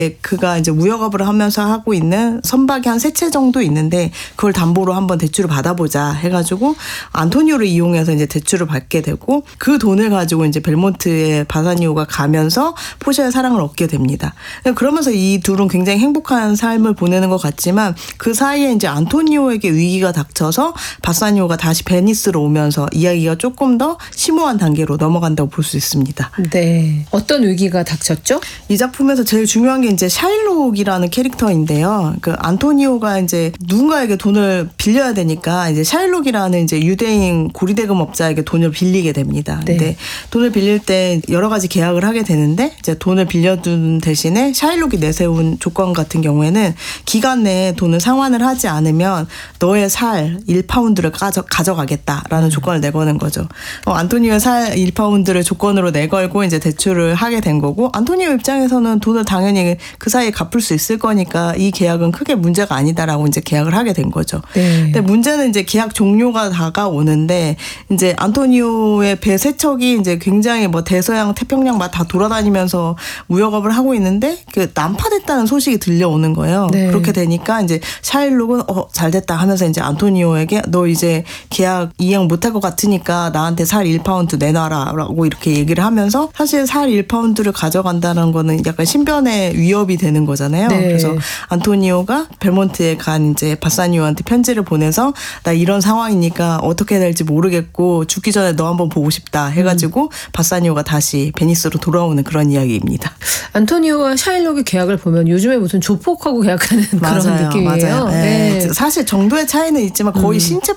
그가 이제 무역업을 하면서 하고 있는 선박이 한 3채 정도 있는데 그걸 담보로 한번 대출을 받아보자 해가지고 안토니오를 이용해서 이제 대출을 받게 되고 그 돈을 가지고 이제 벨몬트에 바사니오가 가면서 포샤의 사랑을 얻게 됩니다. 그러면서 이 둘은 굉장히 행복한 삶을 보내는 것 같지만 그 사이에 이제 안토니오에게 위기가 닥쳐서 바사니오가 다시 베니스로 오면서 이야기가 조금 더 심오한 단계로 넘어간다고 볼 수 있습니다. 네. 어떤 위기가 닥쳤죠? 이 작품에서 제일 중요한 게 이제 샤일록이라는 캐릭터인데요. 그 안토니오가 이제 누군가에게 돈을 빌려야 되니까 이제 샤일록이라는 이제 유대인 고리대금업자에게 돈을 빌리게 됩니다. 네. 근데 돈을 빌릴 때 여러 가지 계약을 하게 되는데 이제 돈을 빌려준 대신에 샤일록이 내세운 조건 같은 경우에는 기간 내에 돈을 상환을 하지 않으면 너의 살 1파운드를 가져가겠다라는 조건을 내거는 거죠. 안토니오의 살 1파운드를 조건으로 내걸고 이제 대출을 하게 된 거고 안토니오 입장에서는 돈을 당연히 그 사이에 갚을 수 있을 거니까 이 계약은 크게 문제가 아니다라고 이제 계약을 하게 된 거죠. 네. 근데 문제는 이제 계약 종료가 다가오는데 이제 안토니오의 배 세척이 이제 굉장히 뭐 대서양 태평양 막 다 돌아다니면서 무역업을 하고 있는데 그 난파됐다는 소식이 들려오는 거예요. 네. 그렇게 되니까 이제 샤일록은 잘됐다 하면서 이제 안토니오에게 너 이제 계약 이행 못할 것 같으니까 나한테 살 1파운드 내놔라라고 이렇게 얘기를 하면서 사실 살 1파운드를 가져간다는 거는 약간 신변의 위협이 되는 거잖아요. 네. 그래서 안토니오가 벨몬트에 간 이제 바사니오한테 편지를 보내서 나 이런 상황이니까 어떻게 해야 될지 모르겠고 죽기 전에 너 한번 보고 싶다 해가지고 바사니오가 다시 베니스로 돌아오는 그런 이야기입니다. 안토니오와 샤일록의 계약을 보면 요즘에 무슨 조폭하고 계약하는 그런 느낌이에요. 맞아요. 네. 네. 사실 정도의 차이는 있지만 거의 신체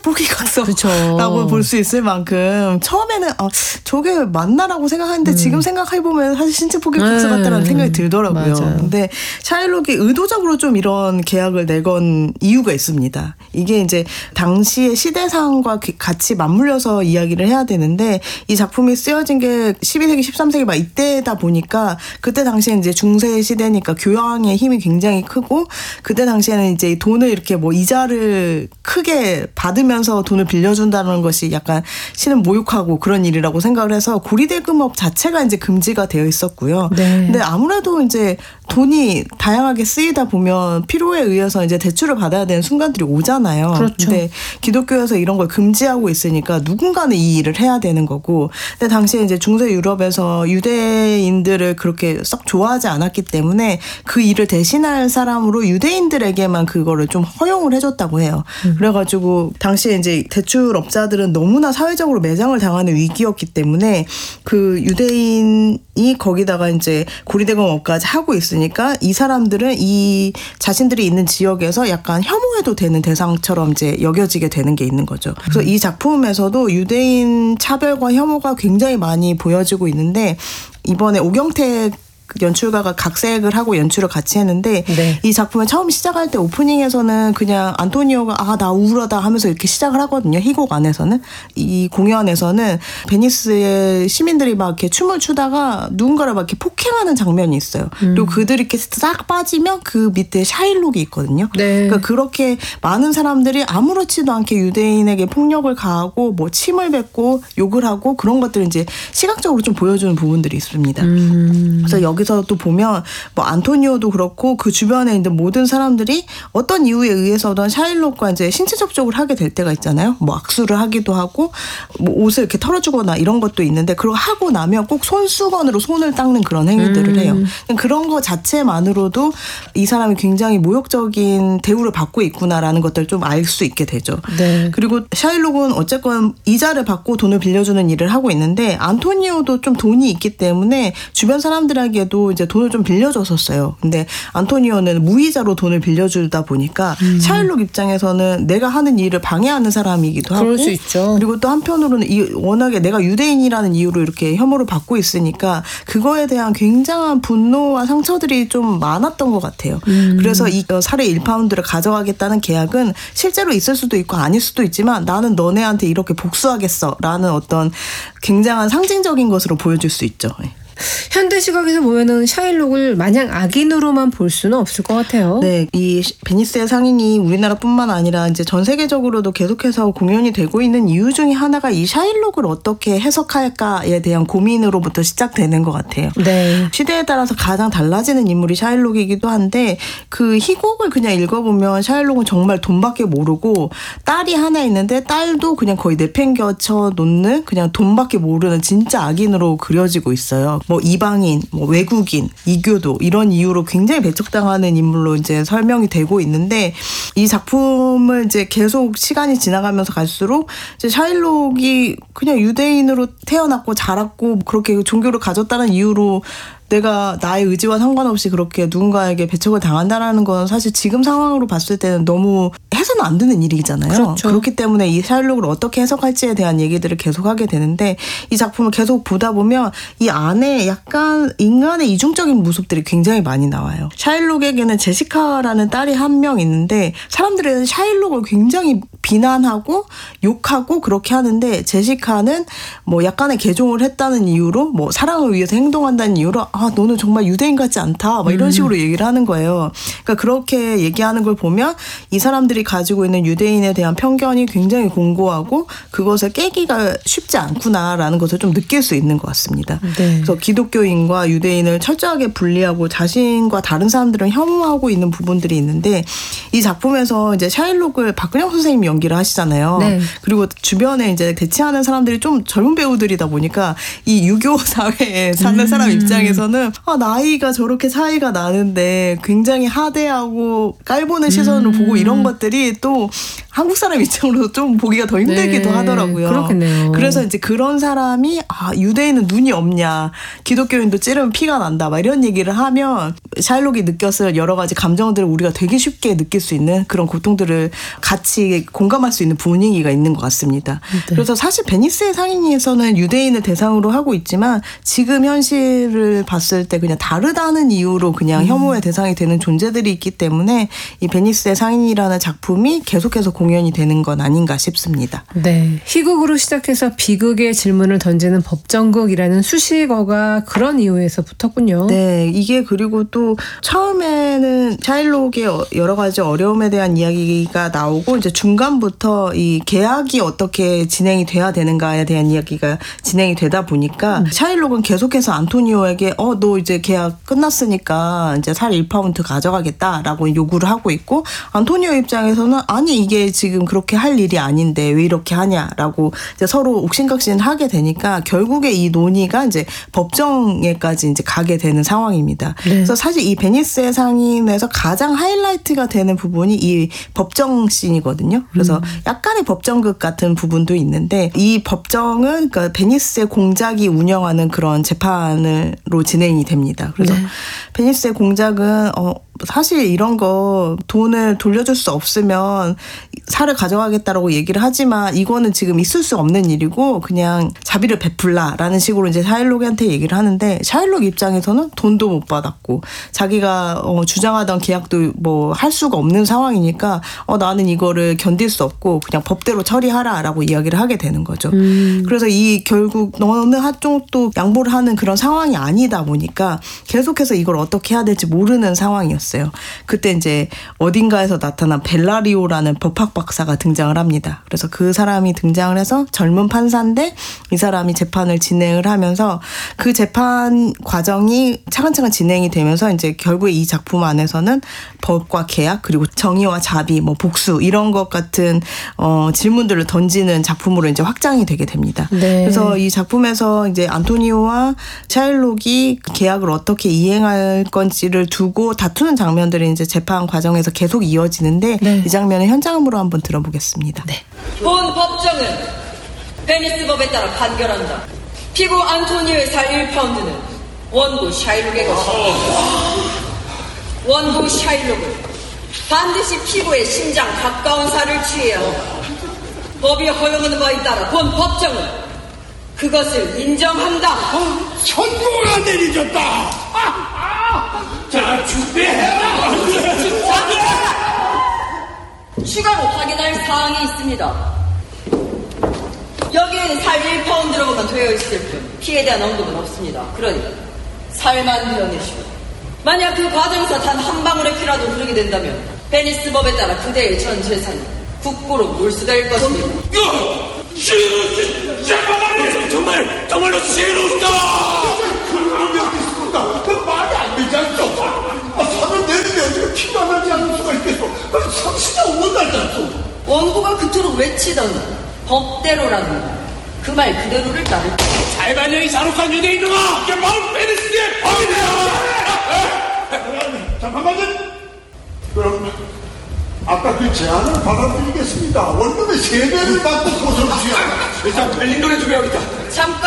포기각서라고 볼 수 있을 만큼 처음에는 저게 맞나라고 생각하는데 지금 생각해보면 사실 신체 포기각서 같다는 생각이 들더라고요. 맞아요. 근데 샤일록이 의도적으로 좀 이런 계약을 내건 이유가 있습니다. 이게 이제 당시의 시대상과 같이 맞물려서 이야기를 해야 되는데 이 작품이 쓰여진 게 12세기, 13세기 막 이때다 보니까 그때 당시에 이제 중세 시대니까 교양의 힘이 굉장히 크고 그때 당시에는 이제 돈을 이렇게 뭐 이자를 크게 받으면서 돈을 빌려준다는 것이 약간 신은 모욕하고 그런 일이라고 생각을 해서 고리대금업 자체가 이제 금지가 되어 있었고요. 네. 근데 아무래도 이제 돈이 다양하게 쓰이다 보면 필요에 의해서 이제 대출을 받아야 되는 순간들이 오잖아요. 그렇죠. 근데 기독교에서 이런 걸 금지하고 있으니까 누군가는 이 일을 해야 되는 거고. 근데 당시에 이제 중세 유럽에서 유대인들을 그렇게 썩 좋아하지 않았기 때문에 그 일을 대신할 사람으로 유대인들에게만 그거를 좀 허용을 해줬다고 해요. 그래가지고 당시에 이제 대출업자들은 너무나 사회적으로 매장을 당하는 위기였기 때문에 그 유대인이 거기다가 이제 고리대금업까지 하고 있으니까 이 사람들은 이 자신들이 있는 지역에서 약간 혐오해도 되는 대상처럼 이제 여겨지게 되는 게 있는 거죠. 그래서 이 작품에서도 유대인 차별과 혐오가 굉장히 많이 보여지고 있는데 이번에 오경택 연출가가 각색을 하고 연출을 같이 했는데 네. 이 작품을 처음 시작할 때 오프닝에서는 그냥 안토니오가 나 우울하다 하면서 이렇게 시작을 하거든요. 희곡 안에서는. 이 공연에서는 베니스의 시민들이 막 이렇게 춤을 추다가 누군가를 막 이렇게 폭행하는 장면이 있어요. 그리고 그들이 이렇게 싹 빠지면 그 밑에 샤일록이 있거든요. 네. 그러니까 그렇게 많은 사람들이 아무렇지도 않게 유대인에게 폭력을 가하고 뭐 침을 뱉고 욕을 하고 그런 것들을 이제 시각적으로 좀 보여주는 부분들이 있습니다. 그래서 여기서도 보면 뭐 안토니오도 그렇고 그 주변에 있는 모든 사람들이 어떤 이유에 의해서든 샤일록과 이제 신체 접촉을 하게 될 때가 있잖아요. 뭐 악수를 하기도 하고 뭐 옷을 이렇게 털어주거나 이런 것도 있는데 그러고 하고 나면 꼭 손수건으로 손을 닦는 그런 행위들을 해요. 그런 거 자체만으로도 이 사람이 굉장히 모욕적인 대우를 받고 있구나라는 것들을 좀 알 수 있게 되죠. 네. 그리고 샤일록은 어쨌건 이자를 받고 돈을 빌려주는 일을 하고 있는데 안토니오도 좀 돈이 있기 때문에 주변 사람들에게 도 이제 돈을 좀 빌려줬었어요. 근데 안토니오는 무이자로 돈을 빌려주다 보니까 샤일록 입장에서는 내가 하는 일을 방해하는 사람이기도 하고 그럴 수 있죠. 그리고 또 한편으로는 워낙에 내가 유대인이라는 이유로 이렇게 혐오를 받고 있으니까 그거에 대한 굉장한 분노와 상처들이 좀 많았던 것 같아요. 그래서 이 살해 1파운드를 가져가겠다는 계약은 실제로 있을 수도 있고 아닐 수도 있지만 나는 너네한테 이렇게 복수하겠어 라는 어떤 굉장한 상징적인 것으로 보여줄 수 있죠. 현대 시각에서 보면은 샤일록을 마냥 악인으로만 볼 수는 없을 것 같아요. 네, 이 베니스의 상인이 우리나라뿐만 아니라 이제 전 세계적으로도 계속해서 공연이 되고 있는 이유 중에 하나가 이 샤일록을 어떻게 해석할까에 대한 고민으로부터 시작되는 것 같아요. 네. 시대에 따라서 가장 달라지는 인물이 샤일록이기도 한데 그 희곡을 그냥 읽어보면 샤일록은 정말 돈밖에 모르고 딸이 하나 있는데 딸도 그냥 거의 내팽겨쳐 놓는 그냥 돈밖에 모르는 진짜 악인으로 그려지고 있어요. 뭐 이방인, 뭐 외국인, 이교도 이런 이유로 굉장히 배척당하는 인물로 이제 설명이 되고 있는데 이 작품을 이제 계속 시간이 지나가면서 갈수록 이제 샤일록이 그냥 유대인으로 태어났고 자랐고 그렇게 종교를 가졌다는 이유로 내가 나의 의지와 상관없이 그렇게 누군가에게 배척을 당한다라는 건 사실 지금 상황으로 봤을 때는 너무 해서는 안 되는 일이잖아요. 그렇죠. 그렇기 때문에 이 샤일록을 어떻게 해석할지에 대한 얘기들을 계속하게 되는데 이 작품을 계속 보다 보면 이 안에 약간 인간의 이중적인 모습들이 굉장히 많이 나와요. 샤일록에게는 제시카라는 딸이 한 명 있는데 사람들은 샤일록을 굉장히 비난하고 욕하고 그렇게 하는데 제시카는 뭐 약간의 개종을 했다는 이유로 뭐 사랑을 위해서 행동한다는 이유로 아 너는 정말 유대인 같지 않다 막 이런 식으로 얘기를 하는 거예요. 그러니까 그렇게 얘기하는 걸 보면 이 사람들이 가지고 있는 유대인에 대한 편견이 굉장히 공고하고 그것을 깨기가 쉽지 않구나라는 것을 좀 느낄 수 있는 것 같습니다. 네. 그래서 기독교인과 유대인을 철저하게 분리하고 자신과 다른 사람들을 혐오하고 있는 부분들이 있는데 이 작품에서 이제 샤일록을 박근영 선생님이 연기를 하시잖아요. 네. 그리고 주변에 이제 대치하는 사람들이 좀 젊은 배우들이다 보니까 이 유교 사회에 사는 사람 입장에서는 아, 나이가 저렇게 차이가 나는데 굉장히 하대하고 깔보는 시선으로 보고 이런 것들이 또 한국 사람 입장으로 좀 보기가 더 힘들기도 네, 하더라고요. 그렇겠네요. 그래서 이제 그런 사람이 아, 유대인은 눈이 없냐, 기독교인도 찌르면 피가 난다, 막 이런 얘기를 하면 샤일록이 느꼈을 여러 가지 감정들을 우리가 되게 쉽게 느낄 수 있는 그런 고통들을 같이 공감할 수 있는 분위기가 있는 것 같습니다. 네. 그래서 사실 베니스의 상인에서는 유대인을 대상으로 하고 있지만 지금 현실을 봤을 때 그냥 다르다는 이유로 그냥 혐오의 대상이 되는 존재들이 있기 때문에 이 베니스의 상인이라는 작품이 계속해서 공연이 되는 건 아닌가 싶습니다. 네. 희극으로 시작해서 비극의 질문을 던지는 법정극이라는 수식어가 그런 이유에서 붙었군요. 네, 이게 그리고 또 처음에는 샤일록의 여러 가지 어려움에 대한 이야기가 나오고 이제 중간부터 이 계약이 어떻게 진행이 돼야 되는가에 대한 이야기가 진행이 되다 보니까 샤일록은 계속해서 안토니오에게 너 이제 계약 끝났으니까 이제 살 1파운드 가져가겠다라고 요구를 하고 있고 안토니오 입장에서는 아니 이게 지금 그렇게 할 일이 아닌데 왜 이렇게 하냐라고 이제 서로 옥신각신 하게 되니까 결국에 이 논의가 이제 법정에까지 이제 가게 되는 상황입니다. 네. 그래서 사실 이 베니스의 상인에서 가장 하이라이트가 되는 부분이 이 법정 씬이거든요. 그래서 약간의 법정극 같은 부분도 있는데 이 법정은 그러니까 베니스의 공작이 운영하는 그런 재판으로 진행이 됩니다. 그래서 네. 베니스의 공작은 사실 이런 거 돈을 돌려줄 수 없으면 살을 가져가겠다라고 얘기를 하지만 이거는 지금 있을 수 없는 일이고 그냥 자비를 베풀라라는 식으로 이제 샤일록한테 얘기를 하는데 샤일록 입장에서는 돈도 못 받았고 자기가 주장하던 계약도 뭐 할 수가 없는 상황이니까 나는 이거를 견딜 수 없고 그냥 법대로 처리하라라고 이야기를 하게 되는 거죠. 그래서 이 결국 너는 한쪽도 양보를 하는 그런 상황이 아니다 보니까 계속해서 이걸 어떻게 해야 될지 모르는 상황이었어요. 그때 이제 어딘가에서 나타난 벨라리오라는 법학 박사가 등장을 합니다. 그래서 그 사람이 등장을 해서 젊은 판사인데 이 사람이 재판을 진행을 하면서 그 재판 과정이 차근차근 진행이 되면서 이제 결국에 이 작품 안에서는 법과 계약 그리고 정의와 자비, 뭐 복수 이런 것 같은 질문들을 던지는 작품으로 이제 확장이 되게 됩니다. 네. 그래서 이 작품에서 이제 안토니오와 샤일록이 계약을 어떻게 이행할 건지를 두고 다투는 장면들이 이제 재판 과정에서 계속 이어지는데 네. 이 장면을 현장음으로 한번 들어보겠습니다. 네. 본 법정은 베니스 법에 따라 판결한다. 피고 안토니오의 살 1파운드는 원고 샤일록의 것이다. 원고 샤일록은 반드시 피고의 심장 가까운 살을 취해야 한다. 법이 허용하는 바에 따라 본 법정은 그것을 인정한다. 선고가 내려졌다. 자, 준비해라. 추가로 확인할 사항이 있습니다. 여기에는 살 1파운드라고만 되어 있을 뿐 피해에 대한 언급은 없습니다. 그러니 살만 드러내시고 만약 그 과정에서 단 한 방울의 피라도 흐르게 된다면 베니스 법에 따라 그대의 전 재산이 국고로 몰수될 것입니다. 정말로 시루스다! 그런 게 어디 있습니까? 그 말이 안 되지 않소? 사는 내는데 어떻게 피가 나지 않을 수가 있겠소? 상시가 원하지 않소? 원고가 그토록 외치던 법대로라는 그 말 그대로를 따를 잘반영이 잔혹한 유대인들아! 이게 바로 베니스의 법이다! 잠깐만요. 그럼 아까 그 제안을 받아들이겠습니다. 원금의 3배를 받고 고소주시오. 일단 벨링돈에 준비하겠다. 잠깐!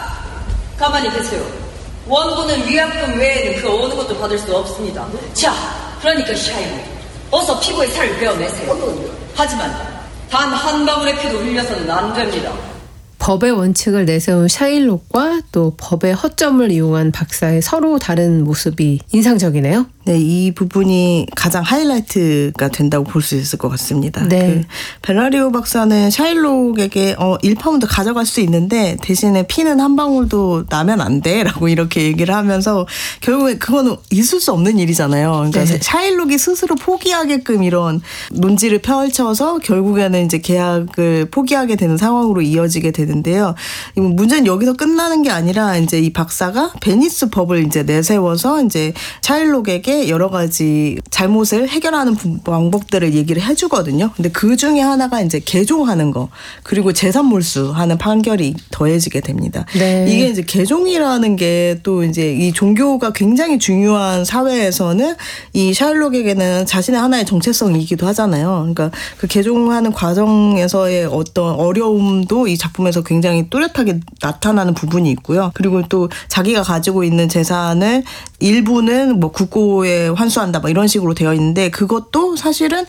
가만히 계세요. 원고는 위약금 외에는 그 어느 것도 받을 수 없습니다. 자, 그러니까 샤이니, 어서 피부에 살을 베어내세요. 하지만 단 한 방울의 피도 흘려서는 안 됩니다. 법의 원칙을 내세운 샤일록과 또 법의 허점을 이용한 박사의 서로 다른 모습이 인상적이네요. 네, 이 부분이 가장 하이라이트가 된다고 볼 수 있을 것 같습니다. 네. 벨라리오 박사는 샤일록에게 1파운드 가져갈 수 있는데 대신에 피는 한 방울도 나면 안 돼라고 이렇게 얘기를 하면서 결국에 그거는 있을 수 없는 일이잖아요. 그러니까 네. 샤일록이 스스로 포기하게끔 이런 논지를 펼쳐서 결국에는 이제 계약을 포기하게 되는 상황으로 이어지게 되는데요. 문제는 여기서 끝나는 게 아니라 이제 이 박사가 베니스 법을 이제 내세워서 이제 샤일록에게 여러 가지 잘못을 해결하는 방법들을 얘기를 해주거든요. 근데 그 중에 하나가 이제 개종하는 거 그리고 재산 몰수하는 판결이 더해지게 됩니다. 네. 이게 이제 개종이라는 게 또 이제 이 종교가 굉장히 중요한 사회에서는 이 샤일록에게는 자신의 하나의 정체성이기도 하잖아요. 그러니까 그 개종하는 과정에서의 어떤 어려움도 이 작품에서 굉장히 뚜렷하게 나타나는 부분이 있고요. 그리고 또 자기가 가지고 있는 재산을 일부는 뭐 국고에 환수한다 뭐 이런 식으로 되어 있는데 그것도 사실은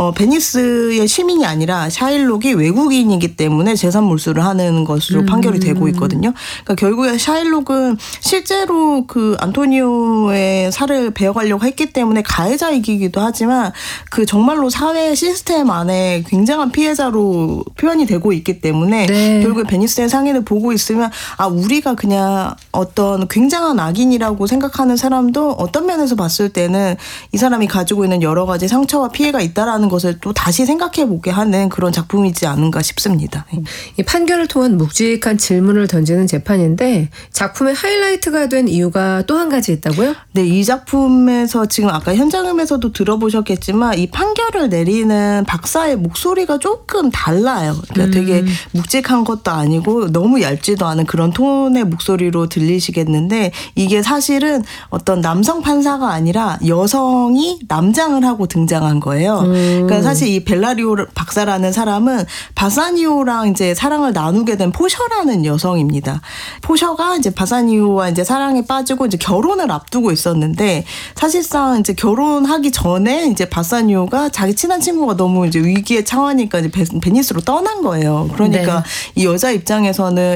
베니스의 시민이 아니라 샤일록이 외국인이기 때문에 재산 몰수를 하는 것으로 판결이 되고 있거든요. 그러니까 결국에 샤일록은 실제로 그 안토니오의 살을 베어가려고 했기 때문에 가해자이기도 하지만 그 정말로 사회 시스템 안에 굉장한 피해자로 표현이 되고 있기 때문에 네. 결국에 베니스의 상인을 보고 있으면 우리가 그냥 어떤 굉장한 악인이라고 생각하는 사람도 어떤 면에서 봤을 때는 이 사람이 가지고 있는 여러 가지 상처와 피해가 있다라는 것을 또 다시 생각해보게 하는 그런 작품이지 않은가 싶습니다. 이 판결을 통한 묵직한 질문을 던지는 재판인데 작품의 하이라이트가 된 이유가 또 한 가지 있다고요? 네, 이 작품에서 지금 아까 현장음에서도 들어보셨겠지만 이 판결을 내리는 박사의 목소리가 조금 달라요. 그러니까 되게 묵직한 것도 아니고 너무 얇지도 않은 그런 톤의 목소리로 들리시겠는데 이게 사실은 어떤 남성 판사가 아니라 여성이 남장을 하고 등장한 거예요. 그러니까 사실 이 벨라리오 박사라는 사람은 바사니오랑 이제 사랑을 나누게 된 포셔라는 여성입니다. 포셔가 이제 바사니오와 이제 사랑에 빠지고 이제 결혼을 앞두고 있었는데 사실상 이제 결혼하기 전에 이제 바사니오가 자기 친한 친구가 너무 이제 위기에 처하니까 이제 베니스로 떠난 거예요. 그러니까 네. 이 여자 입장에서는